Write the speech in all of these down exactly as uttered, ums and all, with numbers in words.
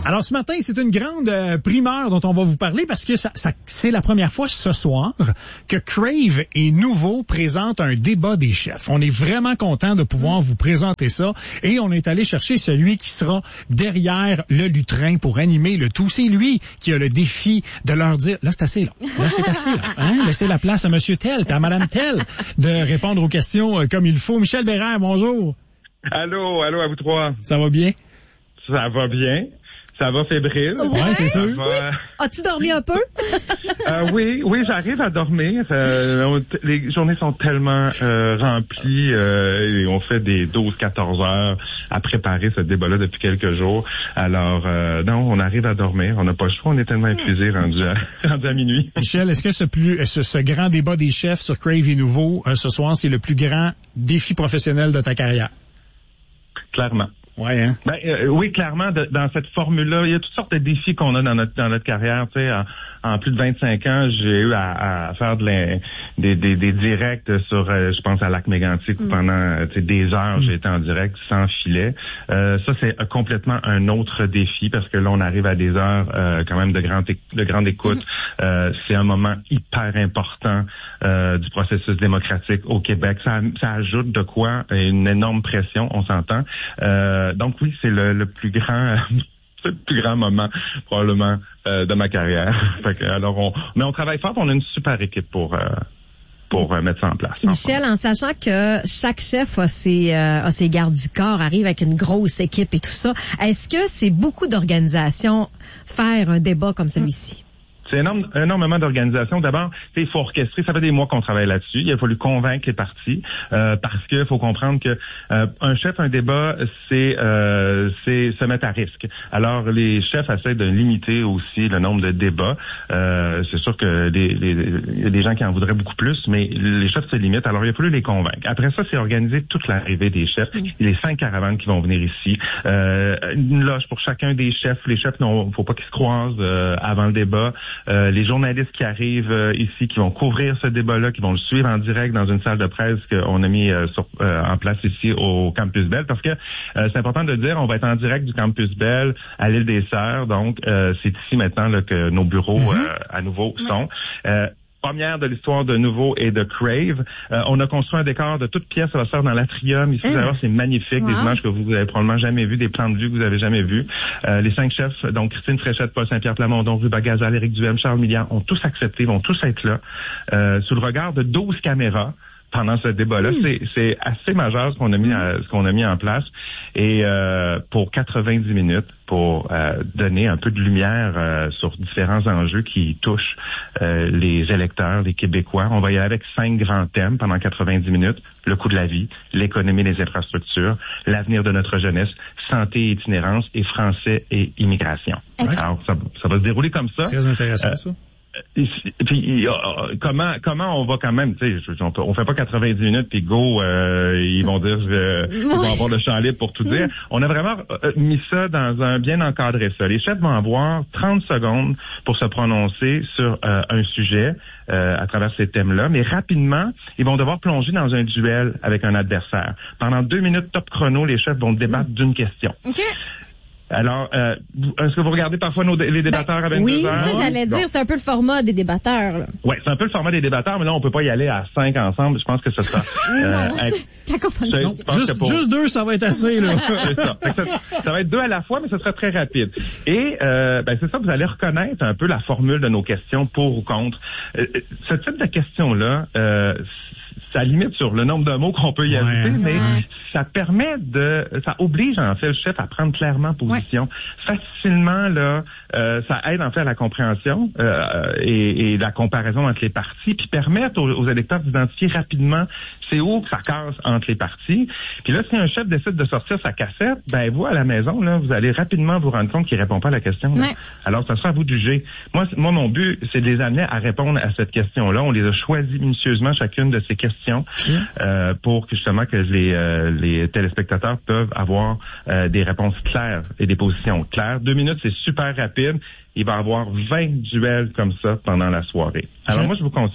Alors ce matin, c'est une grande euh, primeur dont on va vous parler parce que ça, ça, c'est la première fois ce soir que Crave et Nouveau présentent un débat des chefs. On est vraiment content de pouvoir vous présenter ça et on est allé chercher celui qui sera derrière le lutrin pour animer le tout. C'est lui qui a le défi de leur dire, là c'est assez là, là c'est assez là, hein? Laissez la place à Monsieur Tel et à Madame Tel de répondre aux questions euh, comme il faut. Michel Bérère, bonjour. Allô, allô à vous trois. Ça va bien? Ça va bien. Ça va fébrile. Ouais, ouais c'est sûr. Va... As-tu dormi un peu? euh, oui, oui, j'arrive à dormir. Euh, on, les journées sont tellement euh, remplies euh, et on fait des douze à quatorze heures à préparer ce débat-là depuis quelques jours. Alors, euh, non, on arrive à dormir. On n'a pas le choix. On est tellement épuisés rendu à, rendu à minuit. Michel, est-ce que ce, plus, ce, ce grand débat des chefs sur Crave et Nouveau euh, ce soir, c'est le plus grand défi professionnel de ta carrière? Clairement. Ouais, hein? Ben, euh, oui, clairement, de, dans cette formule-là, il y a toutes sortes de défis qu'on a dans notre dans notre carrière. Tu sais, en, en plus de vingt-cinq ans, j'ai eu à, à faire de la, des, des des directs sur, euh, je pense à Lac Mégantic, mm. pendant tu sais, des heures, mm. j'ai été en direct sans filet. Euh, ça, c'est complètement un autre défi parce que là, on arrive à des heures euh, quand même de grande de grande écoute. Mm. Euh, c'est un moment hyper important euh, du processus démocratique au Québec. Ça, ça ajoute de quoi une énorme pression, on s'entend. Euh, Donc oui, c'est le, le plus grand, le plus grand moment probablement euh, de ma carrière. Fait que, alors on, mais on travaille fort, on a une super équipe pour euh, pour euh, mettre ça en place. Michel, en sachant que chaque chef a ses euh, a ses gardes du corps, arrive avec une grosse équipe et tout ça, est-ce que c'est beaucoup d'organisation faire un débat comme celui-ci? C'est énorme, énormément d'organisation. D'abord, il faut orchestrer. Ça fait des mois qu'on travaille là-dessus. Il a fallu convaincre les parties euh, parce qu'il faut comprendre que euh, un chef, un débat, c'est euh, c'est se mettre à risque. Alors, les chefs essaient de limiter aussi le nombre de débats. Euh, c'est sûr que les, les, il y a des gens qui en voudraient beaucoup plus, mais les chefs se limitent. Alors, il a fallu les convaincre. Après ça, c'est organiser toute l'arrivée des chefs. Les cinq caravanes qui vont venir ici. Euh, une loge pour chacun des chefs. Les chefs, il faut pas qu'ils se croisent euh, avant le débat. Euh, les journalistes qui arrivent euh, ici, qui vont couvrir ce débat-là, qui vont le suivre en direct dans une salle de presse qu'on a mis euh, sur, euh, en place ici au Campus Bell, parce que euh, c'est important de le dire, on va être en direct du Campus Bell à l'île des Sœurs, donc euh, c'est ici maintenant là, que nos bureaux euh, à nouveau sont. Euh, Première de l'histoire de Nouveau et de Crave. Euh, on a construit un décor de toutes pièces, ça va se faire dans l'atrium. Ici, vous allez voir, c'est magnifique, wow. Des images que vous avez probablement jamais vues, des plans de vue que vous avez jamais vus. Euh, les cinq chefs, donc Christine Fréchette, Paul Saint-Pierre Plamondon, Ruba Gazal, Éric Duhem, Charles Milliard, ont tous accepté, vont tous être là, euh, sous le regard de douze caméras. Pendant ce débat-là, mmh. c'est, c'est assez majeur ce qu'on a mis, à, ce qu'on a mis en place, et euh, pour quatre-vingt-dix minutes, pour euh, donner un peu de lumière euh, sur différents enjeux qui touchent euh, les électeurs, les Québécois. On va y aller avec cinq grands thèmes pendant quatre-vingt-dix minutes: le coût de la vie, l'économie des infrastructures, l'avenir de notre jeunesse, santé et itinérance, et français et immigration. Okay. Alors, ça, ça va se dérouler comme ça. Très intéressant, euh, ça. Et puis euh, comment comment on va quand même, tu sais, on, on fait pas quatre-vingt-dix minutes puis go, euh, ils vont dire euh, ils vont avoir le champ libre pour tout dire. On a vraiment euh, mis ça dans un bien encadré ça. Les chefs vont avoir trente secondes pour se prononcer sur euh, un sujet euh, à travers ces thèmes-là, mais rapidement, ils vont devoir plonger dans un duel avec un adversaire. Pendant deux minutes top chrono, les chefs vont débattre d'une question. Okay. Alors, euh, est-ce que vous regardez parfois nos, les débatteurs ben, à vingt-deux oui, heures? Oui, ça j'allais dire, bon. C'est un peu le format des débatteurs. Oui, c'est un peu le format des débatteurs, mais là, on peut pas y aller à cinq ensemble. Je pense que ça sera... euh, non, être, je, non, juste, pour... juste deux, ça va être assez, là. C'est ça. ça. Ça va être deux à la fois, mais ce sera très rapide. Et euh, ben c'est ça, vous allez reconnaître un peu la formule de nos questions pour ou contre. Euh, ce type de questions-là, euh, ça limite sur le nombre de mots qu'on peut y ajouter, ouais. mais ouais. ça permet de, ça oblige en fait le chef à prendre clairement position. Ouais. Facilement là, euh, ça aide en fait à la compréhension euh, et, et la comparaison entre les parties, puis permettre aux, aux électeurs d'identifier rapidement c'est où que ça casse entre les parties. Puis là, si un chef décide de sortir sa cassette, ben vous à la maison là, vous allez rapidement vous rendre compte qu'il répond pas à la question. Ouais. Alors ça sera à vous de juger. Moi, moi mon but, c'est de les amener à répondre à cette question-là. On les a choisis minutieusement chacune de ces questions. Euh, pour que justement que les, euh, les téléspectateurs peuvent avoir euh, des réponses claires et des positions claires. Deux minutes, c'est super rapide. Il va y avoir vingt duels comme ça pendant la soirée. Alors je... moi, je vous conseille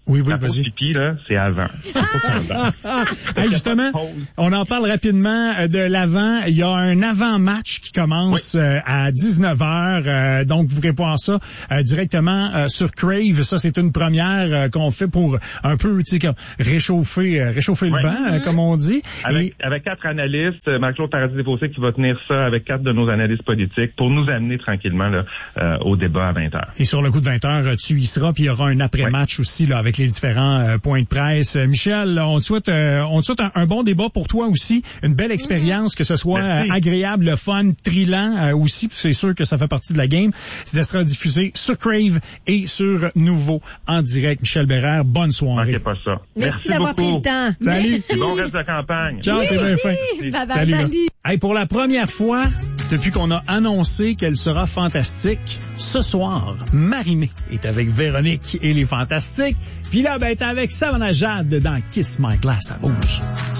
Oui, oui, La pause vas-y. pipi, là, c'est avant. C'est pas pendant. Hey, justement, on en parle rapidement euh, de l'avant. Il y a un avant-match qui commence Oui. euh, à dix-neuf heures. Euh, donc, vous pourrez voir ça euh, directement euh, sur Crave. Ça, c'est une première euh, qu'on fait pour un peu, tu sais, comme réchauffer, euh, réchauffer Oui. le banc, euh, comme on dit. Avec, Et- avec quatre analystes, euh, Marc-Claude Paradis-Desfossés qui va tenir ça avec quatre de nos analystes politiques pour nous amener tranquillement là, euh, au débat à vingt heures. Et sur le coup de vingt heures, tu y seras, puis il y aura un après-match aussi là avec les différents euh, points de presse. Euh, Michel, là, on te souhaite, euh, on te souhaite un, un bon débat pour toi aussi, une belle expérience, que ce soit Merci. euh, agréable, le fun, thrillant euh, aussi. C'est sûr que ça fait partie de la game. Ça sera diffusé sur Crave et sur Nouveau en direct. Michel Bérère, bonne soirée. Manquez pas ça. Merci d'avoir pris le temps. Salut. Et bon reste de campagne. Ciao, t'es bien fin. Bye bye, Salut, là. salut. Hey, pour la première fois, depuis qu'on a annoncé qu'elle sera fantastique, ce soir, Marimé est avec Véronique et les Fantastiques. Puis là, ben, elle est avec Savannah Jade dans Kiss My Glass à Rouge.